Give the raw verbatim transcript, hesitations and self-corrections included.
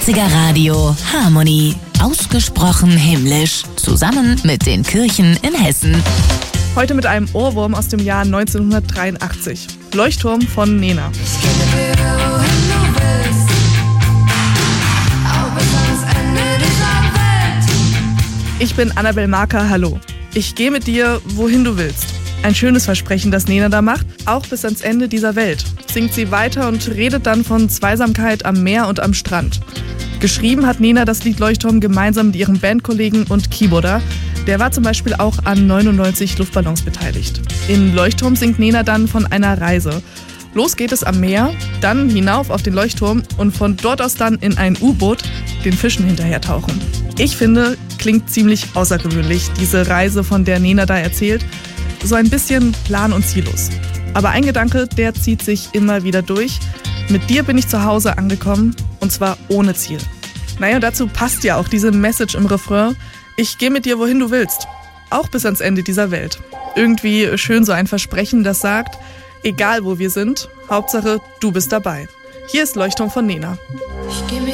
neunziger Radio Harmonie. Ausgesprochen himmlisch. Zusammen mit den Kirchen in Hessen. Heute mit einem Ohrwurm aus dem Jahr neunzehnhundertdreiundachtzig. Leuchtturm von Nena. Ich gehe mit dir, wohin du willst, auch bis ans Ende dieser Welt. Ich bin Annabel Marker, hallo. Ich gehe mit dir, wohin du willst. Ein schönes Versprechen, das Nena da macht, auch bis ans Ende dieser Welt. Singt sie weiter und redet dann von Zweisamkeit am Meer und am Strand. Geschrieben hat Nena das Lied Leuchtturm gemeinsam mit ihrem Bandkollegen und Keyboarder. Der war zum Beispiel auch an neunundneunzig Luftballons beteiligt. In Leuchtturm singt Nena dann von einer Reise. Los geht es am Meer, dann hinauf auf den Leuchtturm und von dort aus dann in ein U-Boot den Fischen hinterher tauchen. Ich finde, klingt ziemlich außergewöhnlich, diese Reise, von der Nena da erzählt. So ein bisschen plan- und ziellos. Aber ein Gedanke, der zieht sich immer wieder durch. Mit dir bin ich zu Hause angekommen, und zwar ohne Ziel. Naja, dazu passt ja auch diese Message im Refrain. Ich gehe mit dir, wohin du willst. Auch bis ans Ende dieser Welt. Irgendwie schön so ein Versprechen, das sagt, egal wo wir sind, Hauptsache du bist dabei. Hier ist Leuchtturm von Nena. Ich gehe mit